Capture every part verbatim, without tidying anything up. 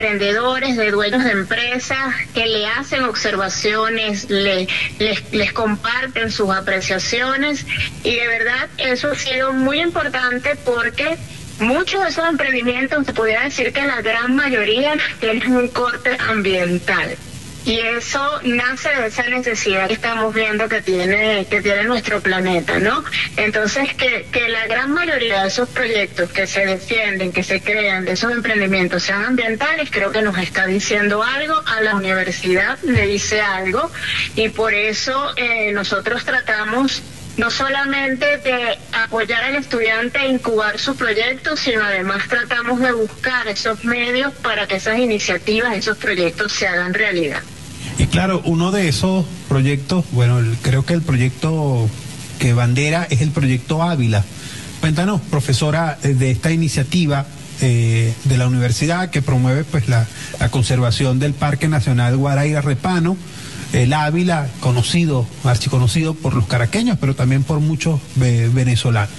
emprendedores, de dueños de empresas que le hacen observaciones, le, les, les comparten sus apreciaciones, y de verdad eso ha sido muy importante porque muchos de esos emprendimientos, se podría decir que la gran mayoría, tienen un corte ambiental. Y eso nace de esa necesidad que estamos viendo que tiene que tiene nuestro planeta, ¿no? Entonces, que, que la gran mayoría de esos proyectos que se defienden, que se crean, de esos emprendimientos sean ambientales, creo que nos está diciendo algo, a la universidad le dice algo, y por eso eh, nosotros tratamos no solamente de apoyar al estudiante a incubar su proyecto, sino además tratamos de buscar esos medios para que esas iniciativas, esos proyectos se hagan realidad. Y claro, uno de esos proyectos, bueno, el, creo que el proyecto que bandera es el proyecto Ávila. Cuéntanos, profesora, de esta iniciativa eh, de la universidad que promueve pues la, la conservación del Parque Nacional Guaraíra-Repano. El Ávila, conocido, archiconocido por los caraqueños, pero también por muchos eh, venezolanos.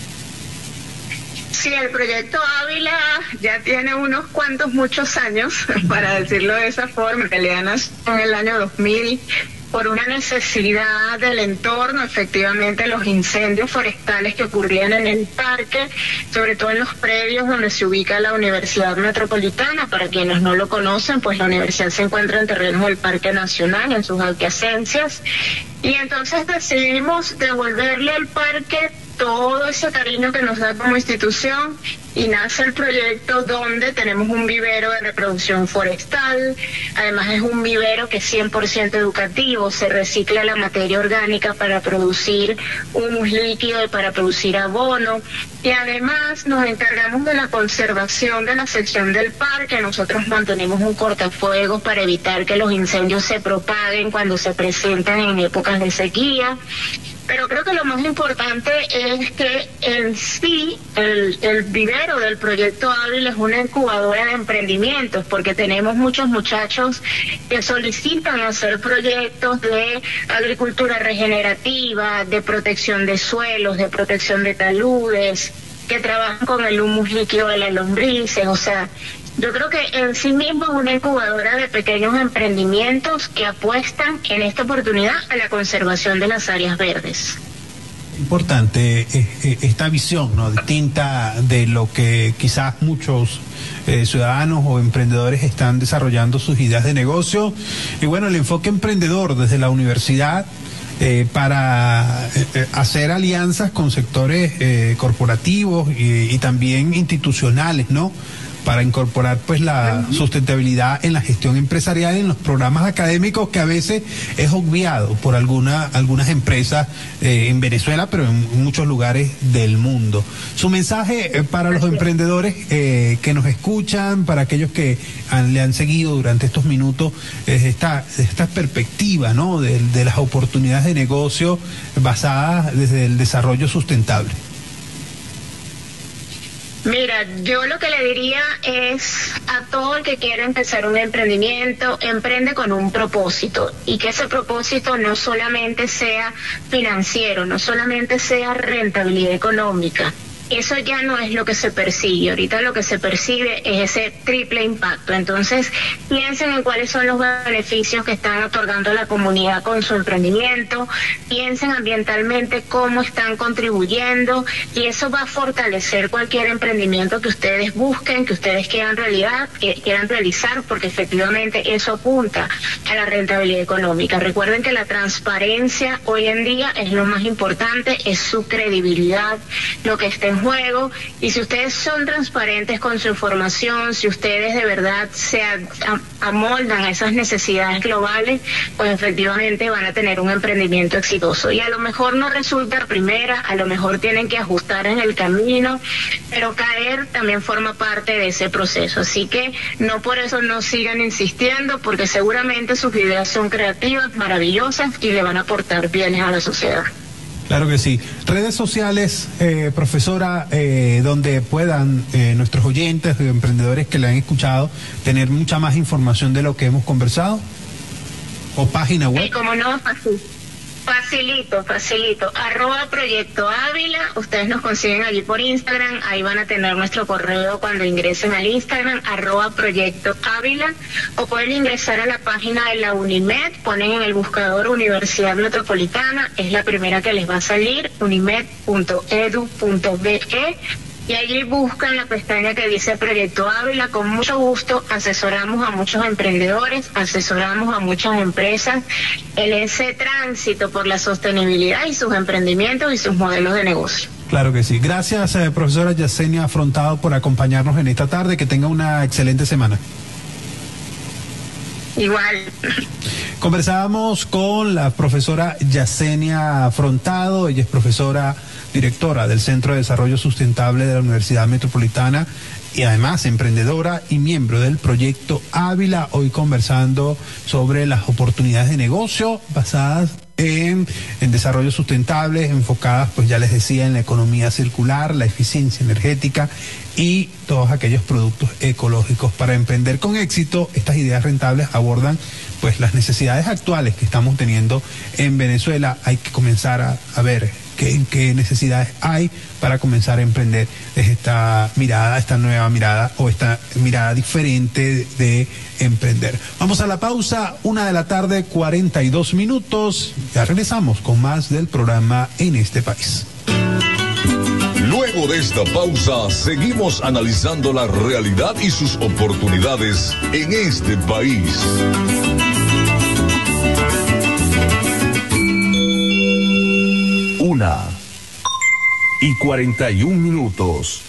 Sí, el proyecto Ávila ya tiene unos cuantos, muchos años, para decirlo de esa forma. En realidad nació en el año dos mil por una necesidad del entorno, efectivamente los incendios forestales que ocurrían en el parque, sobre todo en los predios donde se ubica la Universidad Metropolitana. Para quienes no lo conocen, pues la universidad se encuentra en terrenos del Parque Nacional, en sus adyacencias, y entonces decidimos devolverle al parque todo ese cariño que nos da como institución, y nace el proyecto donde tenemos un vivero de reproducción forestal. Además es un vivero que es cien por ciento educativo, se recicla la materia orgánica para producir humus líquido y para producir abono, y además nos encargamos de la conservación de la sección del parque. Nosotros mantenemos un cortafuegos para evitar que los incendios se propaguen cuando se presentan en épocas de sequía. Pero creo que lo más importante es que en sí el, el vivero del proyecto Ávila es una incubadora de emprendimientos, porque tenemos muchos muchachos que solicitan hacer proyectos de agricultura regenerativa, de protección de suelos, de protección de taludes, que trabajan con el humus líquido de las lombrices. O sea, yo creo que en sí mismo es una incubadora de pequeños emprendimientos que apuestan en esta oportunidad a la conservación de las áreas verdes. Importante eh, esta visión, ¿no?, distinta de lo que quizás muchos eh, ciudadanos o emprendedores están desarrollando sus ideas de negocio. Y bueno, el enfoque emprendedor desde la universidad eh, para eh, hacer alianzas con sectores eh, corporativos y, y también institucionales, ¿no?, para incorporar pues la sustentabilidad en la gestión empresarial, en los programas académicos, que a veces es obviado por alguna, algunas empresas eh, en Venezuela, pero en muchos lugares del mundo. Su mensaje eh, para los emprendedores eh, que nos escuchan, para aquellos que han, le han seguido durante estos minutos, es esta, esta perspectiva, ¿no?, de, de las oportunidades de negocio basadas desde el desarrollo sustentable. Mira, yo lo que le diría es a todo el que quiera empezar un emprendimiento, emprende con un propósito, y que ese propósito no solamente sea financiero, no solamente sea rentabilidad económica. Eso ya no es lo que se persigue. Ahorita lo que se percibe es ese triple impacto. Entonces, piensen en cuáles son los beneficios que están otorgando a la comunidad con su emprendimiento, piensen ambientalmente cómo están contribuyendo, y eso va a fortalecer cualquier emprendimiento que ustedes busquen, que ustedes quieran realidad, que quieran realizar, porque efectivamente eso apunta a la rentabilidad económica. Recuerden que la transparencia hoy en día es lo más importante, es su credibilidad lo que está en juego, y si ustedes son transparentes con su información, si ustedes de verdad se amoldan a esas necesidades globales, pues efectivamente van a tener un emprendimiento exitoso. Y a lo mejor no resulta a primera, a lo mejor tienen que ajustar en el camino, pero caer también forma parte de ese proceso. Así que no por eso no sigan insistiendo, porque seguramente sus ideas son creativas, maravillosas, y le van a aportar bienes a la sociedad. Claro que sí. Redes sociales, eh, profesora, eh, donde puedan eh, nuestros oyentes, emprendedores que le han escuchado, tener mucha más información de lo que hemos conversado, o página web. Sí, como no, así. Facilito, facilito. Arroba Proyecto Ávila. Ustedes nos consiguen allí por Instagram. Ahí van a tener nuestro correo cuando ingresen al Instagram, arroba Proyecto Ávila. O pueden ingresar a la página de la UNIMED. Ponen en el buscador Universidad Metropolitana. Es la primera que les va a salir, unimed punto edu punto be. Y allí buscan la pestaña que dice Proyecto Ávila. Con mucho gusto asesoramos a muchos emprendedores, asesoramos a muchas empresas en ese tránsito por la sostenibilidad y sus emprendimientos y sus modelos de negocio. Claro que sí. Gracias, eh, profesora Yesenia Afrontado, por acompañarnos en esta tarde. Que tenga una excelente semana. Igual. Conversábamos con la profesora Yesenia Afrontado. Ella es profesora directora del Centro de Desarrollo Sustentable de la Universidad Metropolitana y además emprendedora y miembro del Proyecto Ávila, hoy conversando sobre las oportunidades de negocio basadas en, en desarrollo sustentable, enfocadas, pues ya les decía, en la economía circular, la eficiencia energética y todos aquellos productos ecológicos. Para emprender con éxito, estas ideas rentables abordan pues las necesidades actuales que estamos teniendo en Venezuela. Hay que comenzar a, a ver qué, qué necesidades hay para comenzar a emprender desde esta mirada, esta nueva mirada o esta mirada diferente de, de emprender. Vamos a la pausa, una de la tarde, cuarenta y dos minutos. Ya regresamos con más del programa En este País. Luego de esta pausa, seguimos analizando la realidad y sus oportunidades en este país. Una y cuarenta y un minutos.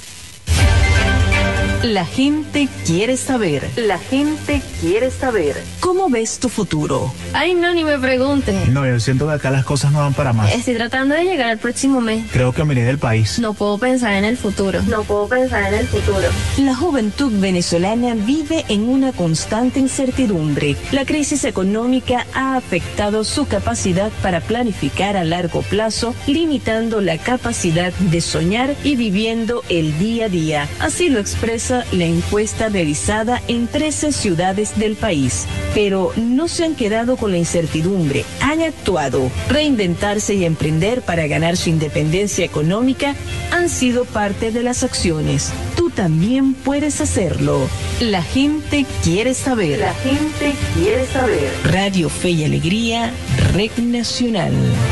La gente quiere saber. La gente quiere saber. ¿Cómo ves tu futuro? Ay, no, ni me pregunte. No, yo siento que acá las cosas no van para más. Estoy tratando de llegar al próximo mes. Creo que me iré del país. No puedo pensar en el futuro. No puedo pensar en el futuro. La juventud venezolana vive en una constante incertidumbre. La crisis económica ha afectado su capacidad para planificar a largo plazo, limitando la capacidad de soñar y viviendo el día a día. Así lo expresa la encuesta realizada en trece ciudades del país. Pero no se han quedado con la incertidumbre, han actuado. Reinventarse y emprender para ganar su independencia económica han sido parte de las acciones. Tú también puedes hacerlo. La gente quiere saber. La gente quiere saber. Radio Fe y Alegría, Red Nacional.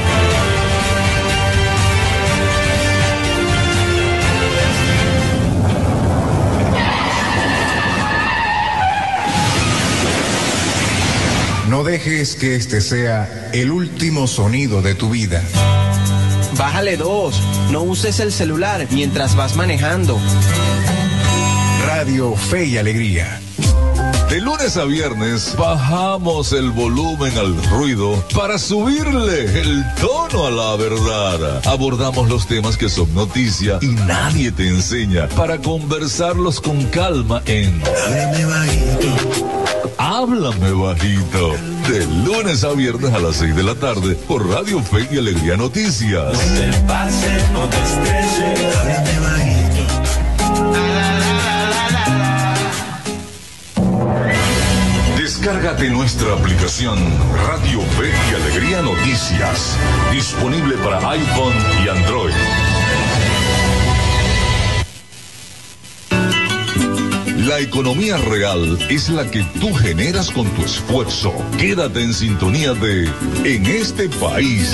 No dejes que este sea el último sonido de tu vida. Bájale dos. No uses el celular mientras vas manejando. Radio Fe y Alegría. De lunes a viernes bajamos el volumen al ruido para subirle el tono a la verdad. Abordamos los temas que son noticia y nadie te enseña para conversarlos con calma en Háblame Bajito. Háblame Bajito. De lunes a viernes a las seis de la tarde por Radio Fe y Alegría Noticias. No te pases, no te estreses, háblame bajito. Descárgate nuestra aplicación Radio Fe y Alegría Noticias, disponible para iPhone y Android. La economía real es la que tú generas con tu esfuerzo. Quédate en sintonía de En este País.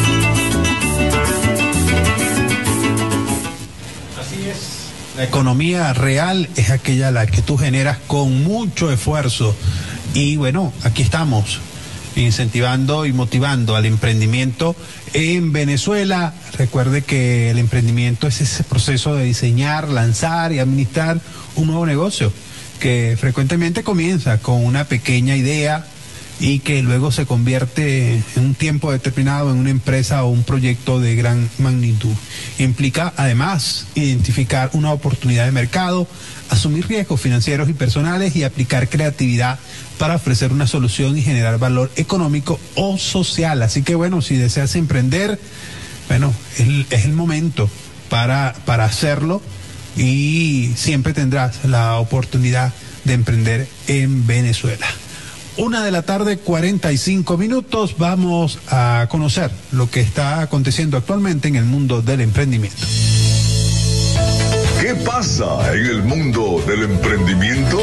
Así es. La economía real es aquella la que tú generas con mucho esfuerzo. Y bueno, aquí estamos incentivando y motivando al emprendimiento en Venezuela. Recuerde que el emprendimiento es ese proceso de diseñar, lanzar y administrar un nuevo negocio que frecuentemente comienza con una pequeña idea y que luego se convierte en un tiempo determinado en una empresa o un proyecto de gran magnitud. Implica además identificar una oportunidad de mercado, asumir riesgos financieros y personales y aplicar creatividad para ofrecer una solución y generar valor económico o social. Así que bueno, si deseas emprender, bueno, es, es el momento para, para hacerlo y siempre tendrás la oportunidad de emprender en Venezuela. Una de la tarde, cuarenta y cinco minutos. Vamos a conocer lo que está aconteciendo actualmente en el mundo del emprendimiento. ¿Qué pasa en el mundo del emprendimiento?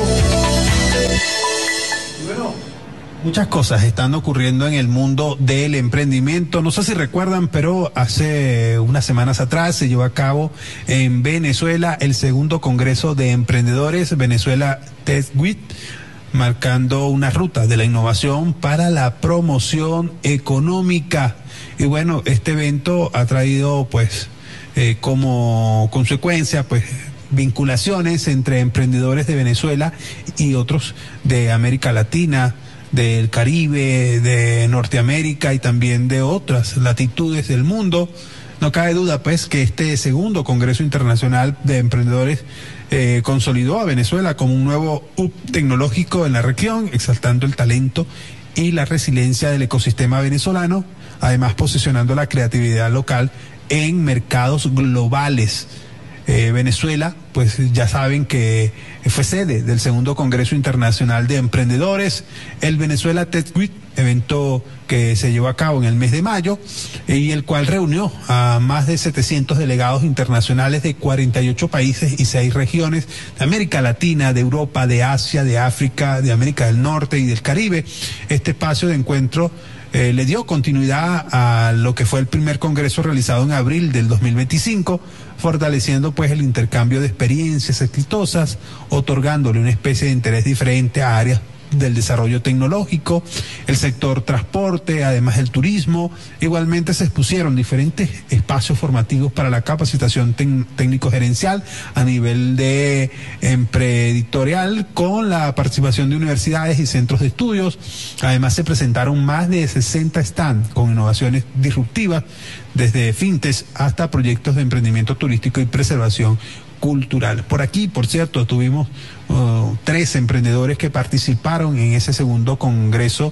Bueno, muchas cosas están ocurriendo en el mundo del emprendimiento. No sé si recuerdan, pero hace unas semanas atrás se llevó a cabo en Venezuela el segundo Congreso de Emprendedores Venezuela Tech Week, marcando una ruta de la innovación para la promoción económica. Y bueno, este evento ha traído pues eh, como consecuencia pues vinculaciones entre emprendedores de Venezuela y otros de América Latina, del Caribe, de Norteamérica y también de otras latitudes del mundo. No cabe duda pues que este segundo Congreso Internacional de Emprendedores eh, consolidó a Venezuela como un nuevo hub tecnológico en la región, exaltando el talento y la resiliencia del ecosistema venezolano, además posicionando la creatividad local en mercados globales. Eh, Venezuela, pues ya saben que fue sede del segundo Congreso Internacional de Emprendedores, el Venezuela Tech Week, evento que se llevó a cabo en el mes de mayo y el cual reunió a más de setecientos delegados internacionales de cuarenta y ocho países y seis regiones de América Latina, de Europa, de Asia, de África, de América del Norte y del Caribe. Este espacio de encuentro Eh, le dio continuidad a lo que fue el primer congreso realizado en abril del dos mil veinticinco, fortaleciendo pues el intercambio de experiencias exitosas, otorgándole una especie de interés diferente a áreas del desarrollo tecnológico, el sector transporte, además del turismo. Igualmente se expusieron diferentes espacios formativos para la capacitación técnico-gerencial a nivel de empreditorial, con la participación de universidades y centros de estudios. Además se presentaron más de sesenta stands con innovaciones disruptivas, desde fintech hasta proyectos de emprendimiento turístico y preservación cultural. Por aquí, por cierto, tuvimos uh, tres emprendedores que participaron en ese segundo Congreso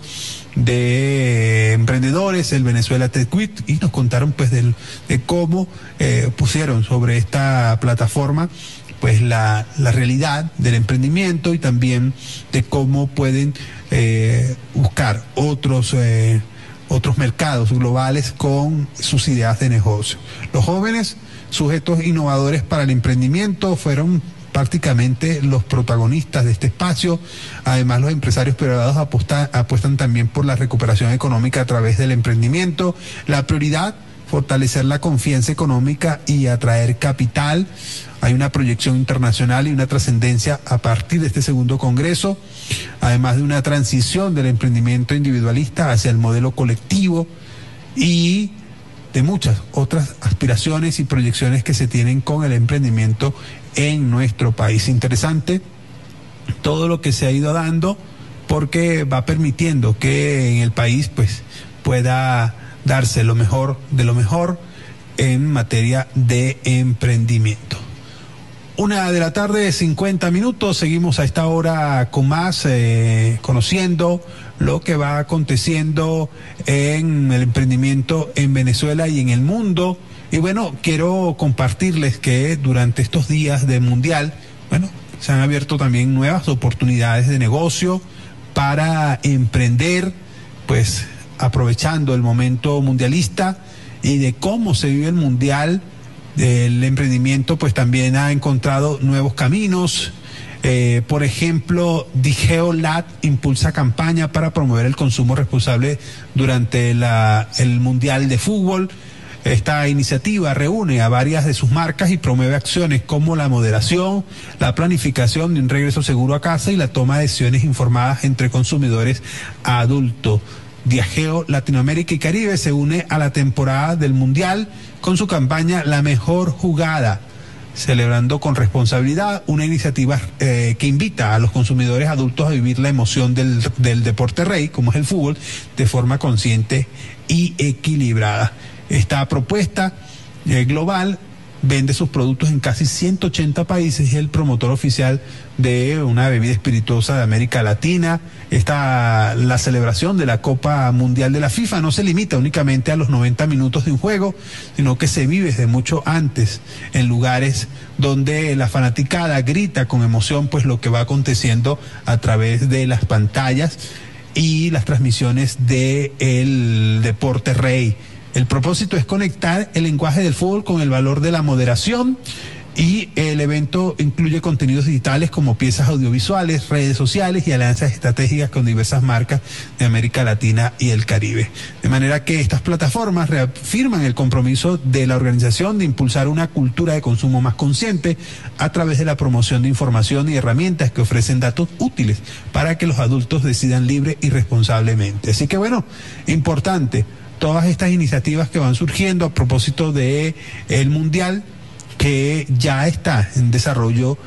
de Emprendedores, el Venezuela Tech Week, y nos contaron pues del, de cómo eh, pusieron sobre esta plataforma pues la, la realidad del emprendimiento y también de cómo pueden eh, buscar otros eh, otros mercados globales con sus ideas de negocio. Los jóvenes sujetos innovadores para el emprendimiento fueron prácticamente los protagonistas de este espacio. Además, los empresarios privados apuestan, apuestan también por la recuperación económica a través del emprendimiento. La prioridad, fortalecer la confianza económica y atraer capital. Hay una proyección internacional y una trascendencia a partir de este segundo congreso, además de una transición del emprendimiento individualista hacia el modelo colectivo y de muchas otras aspiraciones y proyecciones que se tienen con el emprendimiento en nuestro país. Interesante todo lo que se ha ido dando, porque va permitiendo que en el país pues pueda darse lo mejor de lo mejor en materia de emprendimiento. Una de la tarde, cincuenta minutos, seguimos a esta hora con más, eh, conociendo lo que va aconteciendo en el emprendimiento en Venezuela y en el mundo. Y bueno, quiero compartirles que durante estos días de Mundial, bueno, se han abierto también nuevas oportunidades de negocio para emprender, pues aprovechando el momento mundialista y de cómo se vive el Mundial. El emprendimiento pues también ha encontrado nuevos caminos. Eh, por ejemplo, Digeo Lat impulsa campaña para promover el consumo responsable durante la, el Mundial de Fútbol. Esta iniciativa reúne a varias de sus marcas y promueve acciones como la moderación, la planificación de un regreso seguro a casa y la toma de decisiones informadas entre consumidores adultos. Diageo Latinoamérica y Caribe se une a la temporada del Mundial con su campaña La Mejor Jugada, celebrando con responsabilidad, una iniciativa eh, que invita a los consumidores adultos a vivir la emoción del, del deporte rey, como es el fútbol, de forma consciente y equilibrada. Esta propuesta eh, global vende sus productos en casi ciento ochenta países y es el promotor oficial de una bebida espirituosa de América Latina. Esta, la celebración de la Copa Mundial de la FIFA no se limita únicamente a los noventa minutos de un juego, sino que se vive desde mucho antes en lugares donde la fanaticada grita con emoción pues lo que va aconteciendo a través de las pantallas. y las transmisiones de el Deporte Rey. El propósito es conectar el lenguaje del fútbol con el valor de la moderación, y el evento incluye contenidos digitales como piezas audiovisuales, redes sociales y alianzas estratégicas con diversas marcas de América Latina y el Caribe. De manera que estas plataformas reafirman el compromiso de la organización de impulsar una cultura de consumo más consciente a través de la promoción de información y herramientas que ofrecen datos útiles para que los adultos decidan libre y responsablemente. Así que bueno, importante todas estas iniciativas que van surgiendo a propósito de el Mundial, que ya está en desarrollo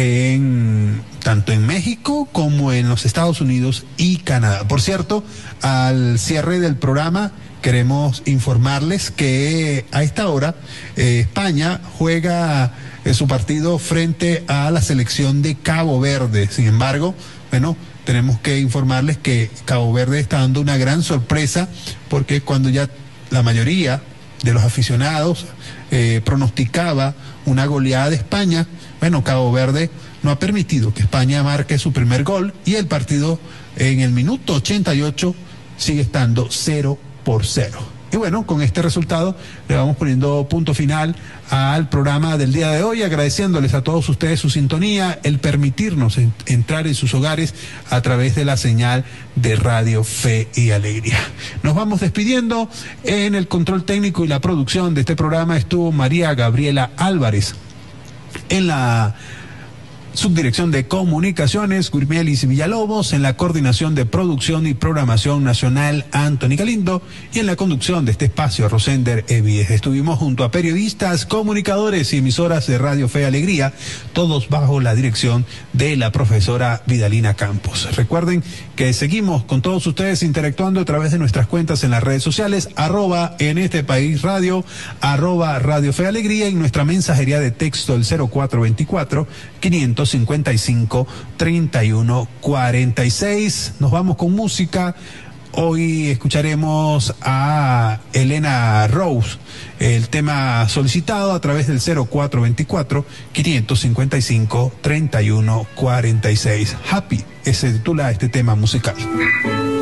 en tanto en México como en los Estados Unidos y Canadá. Por cierto, al cierre del programa queremos informarles que a esta hora eh, España juega eh, su partido frente a la selección de Cabo Verde. Sin embargo, bueno, tenemos que informarles que Cabo Verde está dando una gran sorpresa, porque cuando ya la mayoría de los aficionados eh, pronosticaba una goleada de España, bueno, Cabo Verde no ha permitido que España marque su primer gol, y el partido en el minuto ochenta y ocho sigue estando cero por cero. Y bueno, con este resultado le vamos poniendo punto final al programa del día de hoy, agradeciéndoles a todos ustedes su sintonía, el permitirnos en, entrar en sus hogares a través de la señal de Radio Fe y Alegría. Nos vamos despidiendo. En el control técnico y la producción de este programa estuvo María Gabriela Álvarez. En la subdirección de comunicaciones, Gurmelis Villalobos. En la coordinación de producción y programación nacional, Anthony Galindo. Y en la conducción de este espacio, Rosender Evies. Estuvimos junto a periodistas, comunicadores y emisoras de Radio Fe y Alegría, todos bajo la dirección de la profesora Vidalina Campos. Recuerden que seguimos con todos ustedes interactuando a través de nuestras cuentas en las redes sociales, arroba en este país radio, arroba Radio Fe y Alegría, y nuestra mensajería de texto el cero cuatro veinticuatro, quinientos cincuenta y cinco, treinta y uno cuarenta y seis. Nos vamos con música. Hoy escucharemos a Elena Rose, el tema solicitado a través del cero cuatro veinticuatro, quinientos cincuenta y cinco, treinta y uno cuarenta y seis. Happy, ese titula este tema musical.